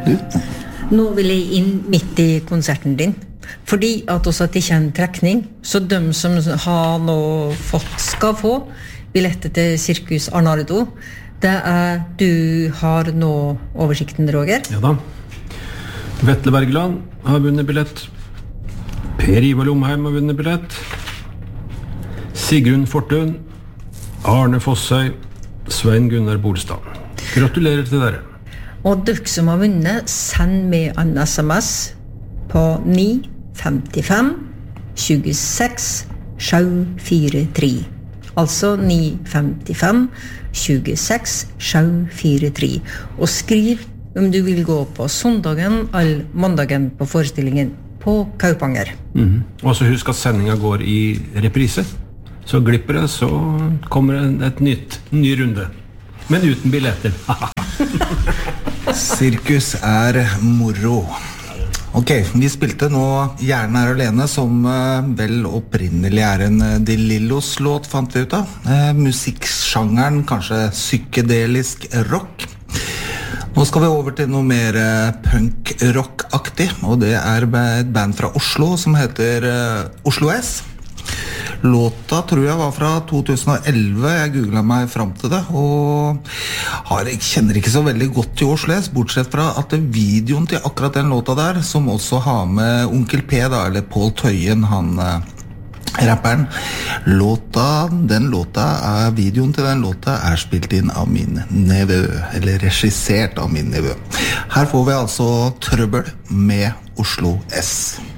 Du? Nå vil jeg inn midt i konserten din. Fordi at også at det ikke er en trekning, så de som har nå skal få billetter til Sirkus Arnardo, det du har nå oversikten, Roger. Ja da. Vetle Bergland har vunnet billett. Per Ivar Lomheim har vunnet billett. Sigrun Fortun, Arne Fossøy, Svein Gunnar Bolstad. Gratulerer til dere. Og dere som har vunnet, send med en SMS på 955 26 743. Altså 955 26 743. Og skriv om du vil gå på søndagen eller mandagen på forestillingen på Kaupanger. Og så husk at sendingen går i reprise. Så glipper det, så kommer det ny runde. Men uten billetter. Sirkus moro. Ok, vi spilte nå Hjernen alene, som vel opprinnelig en De Lillos låt, fant vi ut av. Musikksjangeren, kanskje psykedelisk rock. Nå skal vi over til noe mer punk-rock-aktig, og det et band fra Oslo som heter Oslo S. Låta tror jeg var fra 2011, jeg googlet meg frem til det, og jeg kjenner ikke så veldig godt til Oslo S, bortsett fra at videoen til akkurat den låta der, som også har med Onkel P da, eller Paul Tøyen, han rapperen, videoen til den låta spilt inn av min nevø, eller regissert av min nevø. Her får vi altså Trøbbel med Oslo S.